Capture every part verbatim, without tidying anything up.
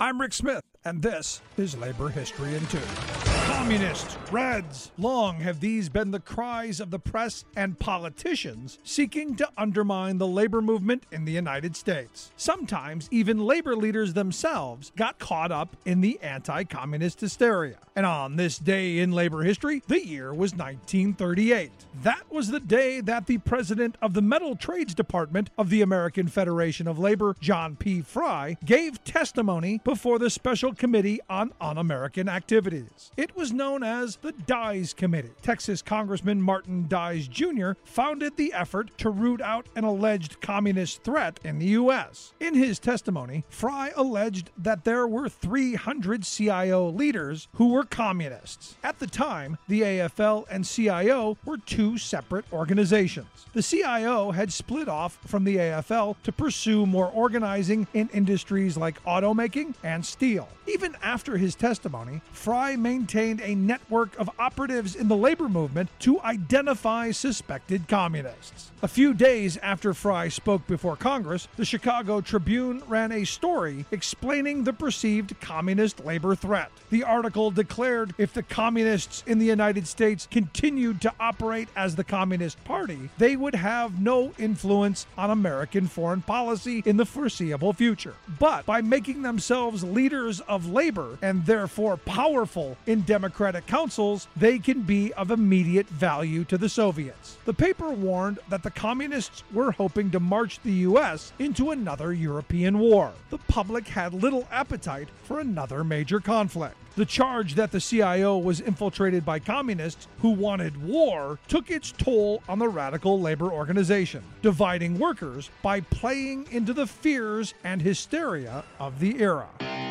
I'm Rick Smith, and this is Labor History in Two. Communists, Reds, long have these been the cries of the press and politicians seeking to undermine the labor movement in the United States. Sometimes even labor leaders themselves got caught up in the anti-communist hysteria. And on this day in labor history, the year was nineteen thirty-eight. That was the day that the president of the Metal Trades Department of the American Federation of Labor, John P. Frye, gave testimony before the Special Committee on Un-American Activities. It was known as the Dies Committee. Texas Congressman Martin Dies Junior founded the effort to root out an alleged communist threat in the U S. In his testimony, Frye alleged that there were three hundred C I O leaders who were communists. At the time, the A F L and C I O were two separate organizations. The C I O had split off from the A F L to pursue more organizing in industries like automaking and steel. Even after his testimony, Frye maintained a network of operatives in the labor movement to identify suspected communists. A few days after Frye spoke before Congress, the Chicago Tribune ran a story explaining the perceived communist labor threat. The article declared if the communists in the United States continued to operate as the Communist Party, they would have no influence on American foreign policy in the foreseeable future. But by making themselves leaders of labor and therefore powerful in democratic councils, they can be of immediate value to the Soviets. The paper warned that the communists were hoping to march the U S into another European war. The public had little appetite for another major conflict. The charge that the C I O was infiltrated by communists who wanted war took its toll on the radical labor organization, dividing workers by playing into the fears and hysteria of the era.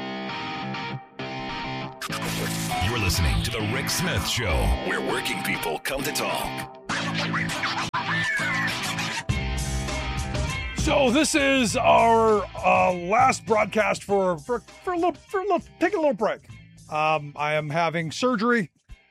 You're listening to The Rick Smith Show, where working people come to talk. So this is our uh, last broadcast for, for, for a little, for a little, take a little break. Um, I am having surgery.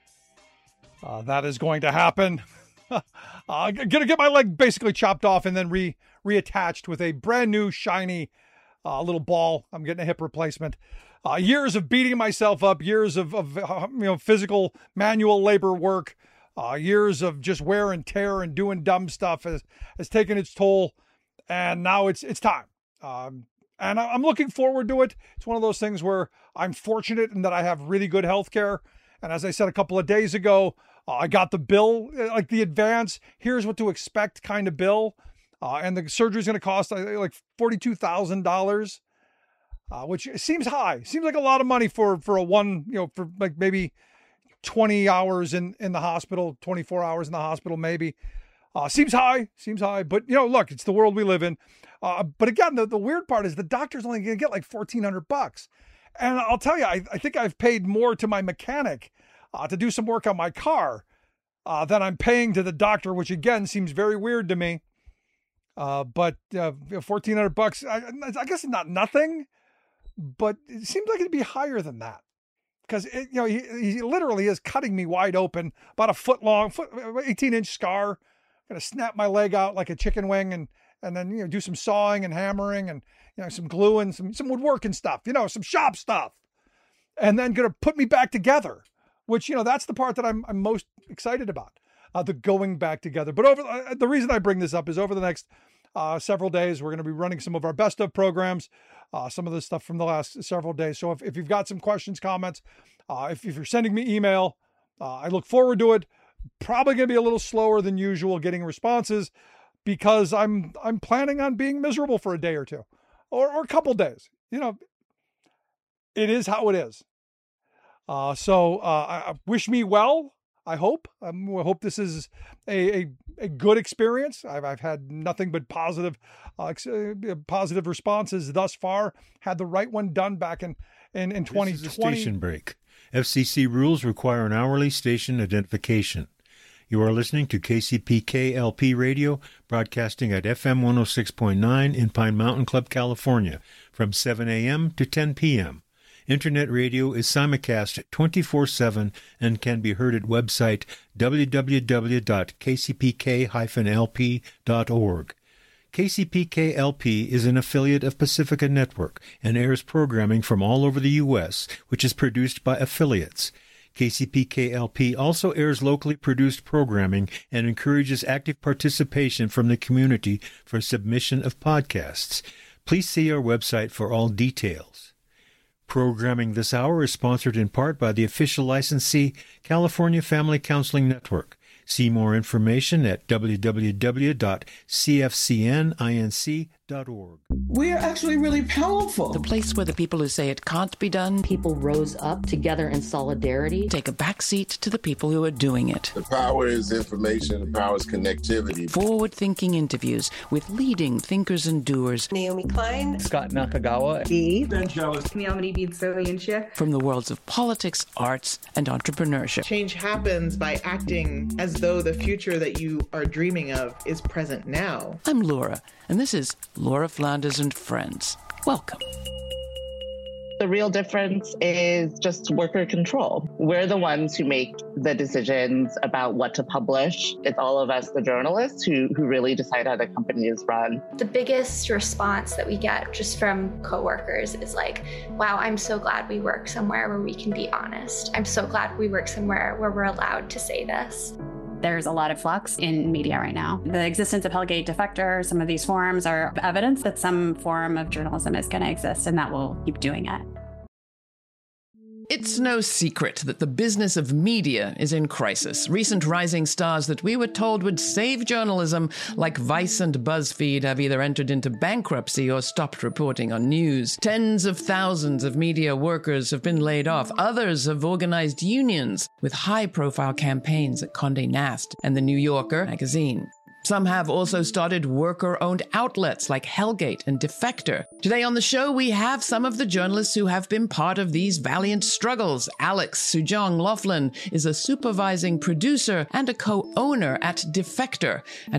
Uh, that is going to happen. uh, I'm going to get my leg basically chopped off and then re reattached with a brand new shiny uh, little ball. I'm getting a hip replacement. Uh, years of beating myself up, years of, of uh, you know physical manual labor work, uh, years of just wear and tear and doing dumb stuff has, has taken its toll, and now it's it's time. Um, And I'm looking forward to it. It's one of those things where I'm fortunate in that I have really good health care. And as I said a couple of days ago, uh, I got the bill, like the advance, here's what to expect kind of bill. Uh, and the surgery is going to cost like forty-two thousand dollars, uh, which seems high. Seems like a lot of money for, for a one, you know, for like maybe twenty hours in, in the hospital, twenty-four hours in the hospital, maybe. Uh, seems high, seems high. But, you know, look, it's the world we live in. Uh, but again, the, the weird part is the doctor's only going to get like fourteen hundred bucks. And I'll tell you, I, I think I've paid more to my mechanic uh, to do some work on my car uh, than I'm paying to the doctor, which again seems very weird to me. Uh, but uh, fourteen hundred bucks, I, I guess it's not nothing, but it seems like it'd be higher than that. Because, you know, he, he literally is cutting me wide open, about a foot long, foot, eighteen inch scar. I'm going to snap my leg out like a chicken wing and and then, you know, do some sawing and hammering and, you know, some gluing, some, some woodworking stuff, you know, some shop stuff, and then going to put me back together, which, you know, that's the part that I'm, I'm most excited about, uh, the going back together. But over uh, the reason I bring this up is over the next uh, several days, we're going to be running some of our best of programs, uh, some of the stuff from the last several days. So if, if you've got some questions, comments, uh, if, if you're sending me email, uh, I look forward to it. Probably going to be a little slower than usual getting responses, because I'm I'm planning on being miserable for a day or two, or, or a couple days. You know, it is how it is. Uh, so uh, I, wish me well. I hope. Um, I hope this is a, a, a good experience. I've I've had nothing but positive uh, positive responses thus far. Had the right one done back in in, in twenty twenty. This is a station break. F C C rules require an hourly station identification. You are listening to K C P K L P Radio, broadcasting at F M one oh six point nine in Pine Mountain Club, California, from seven a.m. to ten p.m. Internet radio is simulcast twenty-four seven and can be heard at website w w w dot k c p k dash l p dot org. K C P K L P is an affiliate of Pacifica Network and airs programming from all over the U S, which is produced by affiliates. K C P K L P also airs locally produced programming and encourages active participation from the community for submission of podcasts. Please see our website for all details. Programming this hour is sponsored in part by the official licensee, California Family Counseling Network. See more information at w w w dot c f c n inc dot org. We're actually really powerful. The place where the people who say it can't be done, people rose up together in solidarity, take a backseat to the people who are doing it. The power is information, the power is connectivity. Forward-thinking interviews with leading thinkers and doers. Naomi Klein, Scott Nakagawa, E. Ben Jealous, from the worlds of politics, arts, and entrepreneurship. Change happens by acting as though the future that you are dreaming of is present now. I'm Laura, and this is Laura Flanders and Friends. Welcome. The real difference is just worker control. We're the ones who make the decisions about what to publish. It's all of us, the journalists, who, who really decide how the company is run. The biggest response that we get just from coworkers is like, wow, I'm so glad we work somewhere where we can be honest. I'm so glad we work somewhere where we're allowed to say this. There's a lot of flux in media right now. The existence of Hellgate, Defector, some of these forums are evidence that some form of journalism is going to exist, and that will keep doing it. It's no secret that the business of media is in crisis. Recent rising stars that we were told would save journalism, like Vice and BuzzFeed, have either entered into bankruptcy or stopped reporting on news. Tens of thousands of media workers have been laid off. Others have organized unions with high-profile campaigns at Condé Nast and The New Yorker magazine. Some have also started worker-owned outlets like Hellgate and Defector. Today on the show, we have some of the journalists who have been part of these valiant struggles. Alex Sujong Laughlin is a supervising producer and a co-owner at Defector, and